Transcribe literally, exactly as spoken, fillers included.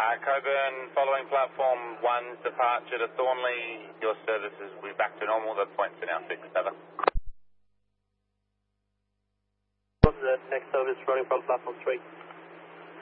Uh, Coburn, following platform one's departure to Thornley, your services will be back to normal. The points are now fixed, over. The next service running from platform three.